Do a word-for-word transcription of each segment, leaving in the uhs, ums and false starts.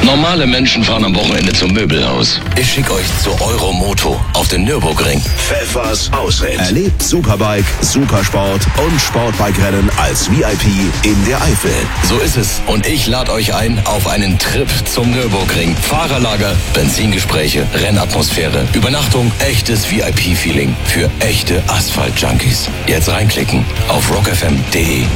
Normale Menschen fahren am Wochenende zum Möbelhaus. Ich schicke euch zu Euromoto auf den Nürburgring. Pfeffers Ausritt. Erlebt Superbike, Supersport und Sportbike-Rennen als V I P in der Eifel. So ist es. Und ich lade euch ein auf einen Trip zum Nürburgring. Fahrerlager, Benzingespräche, Rennatmosphäre, Übernachtung, echtes V I P-Feeling für echte Asphalt-Junkies. Jetzt reinklicken auf rock f m punkt d e.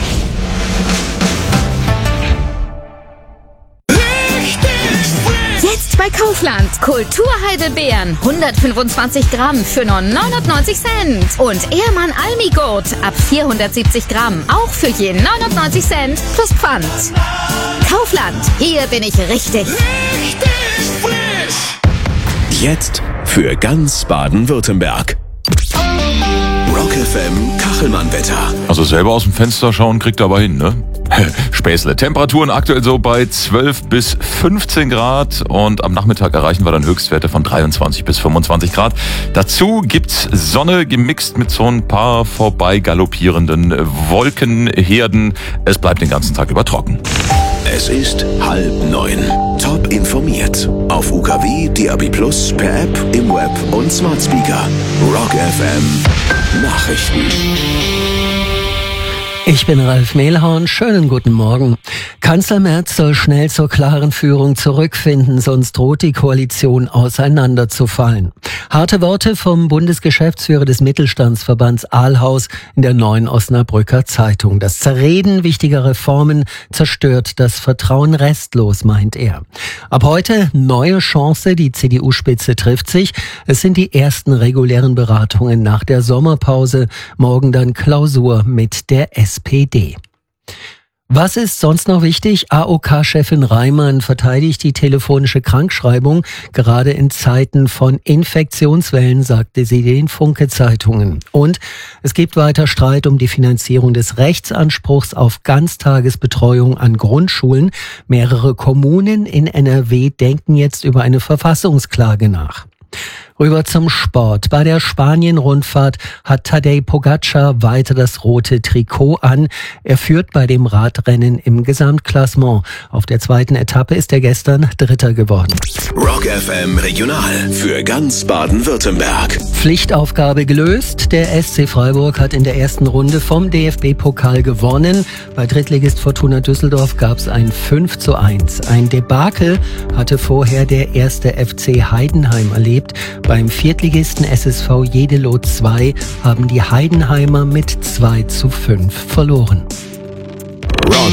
Jetzt bei Kaufland. Kulturheidelbeeren. hundertfünfundzwanzig Gramm für nur neunundneunzig Cent. Und Ehrmann Almigurt ab vierhundertsiebzig Gramm. Auch für je neunundneunzig Cent plus Pfand. Kaufland. Hier bin ich richtig. Richtig frisch. Jetzt für ganz Baden-Württemberg. Rock F M Kachelmann-Wetter. Also selber aus dem Fenster schauen kriegt er aber hin, ne? Späßle. Temperaturen aktuell so bei zwölf bis fünfzehn Grad und am Nachmittag erreichen wir dann Höchstwerte von dreiundzwanzig bis fünfundzwanzig Grad. Dazu gibt's Sonne gemixt mit so ein paar vorbei galoppierenden Wolkenherden. Es bleibt den ganzen Tag über trocken. Es ist halb neun. Top informiert. Auf U K W, D A B plus, per App, im Web und Smart Speaker. Rock F M Nachrichten. Ich bin Ralf Mehlhorn. Schönen guten Morgen. Kanzler Merz soll schnell zur klaren Führung zurückfinden, sonst droht die Koalition auseinanderzufallen. Harte Worte vom Bundesgeschäftsführer des Mittelstandsverbands Ahlhaus in der Neuen Osnabrücker Zeitung. Das Zerreden wichtiger Reformen zerstört das Vertrauen restlos, meint er. Ab heute neue Chance, die C D U-Spitze trifft sich. Es sind die ersten regulären Beratungen nach der Sommerpause. Morgen dann Klausur mit der S P D. Was ist sonst noch wichtig? A O K-Chefin Reimann verteidigt die telefonische Krankschreibung gerade in Zeiten von Infektionswellen, sagte sie den Funke-Zeitungen. Und es gibt weiter Streit um die Finanzierung des Rechtsanspruchs auf Ganztagesbetreuung an Grundschulen. Mehrere Kommunen in N R W denken jetzt über eine Verfassungsklage nach. Rüber zum Sport. Bei der Spanien-Rundfahrt hat Tadej Pogačar weiter das rote Trikot an. Er führt bei dem Radrennen im Gesamtklassement. Auf der zweiten Etappe ist er gestern Dritter geworden. Rock F M Regional für ganz Baden-Württemberg. Pflichtaufgabe gelöst. Der S C Freiburg hat in der ersten Runde vom D F B-Pokal gewonnen. Bei Drittligist Fortuna Düsseldorf gab es ein fünf zu eins. Ein Debakel hatte vorher der erste F C Heidenheim erlebt. Beim Viertligisten S S V Jeddelo zwei haben die Heidenheimer mit zwei zu fünf verloren. Rock